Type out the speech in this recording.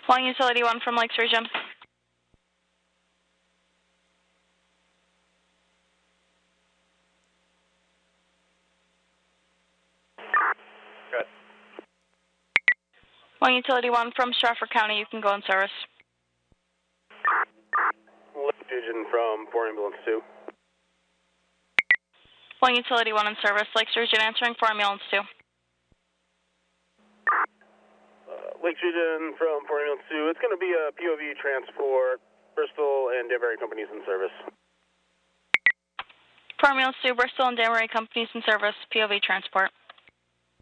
Long Utility 1 from Lakes Region. Good. Long Utility 1 from Stratford County, you can go in service. Lakes Region from 4 Ambulance 2. Long Utility 1 in service, Lakes Region answering 4 Ambulance 2. Lakes Region from 4 Ambulance 2. It's going to be a POV transport. Bristol and Danbury companies in service. 4 Ambulance 2, Bristol and Danbury companies in service, POV transport.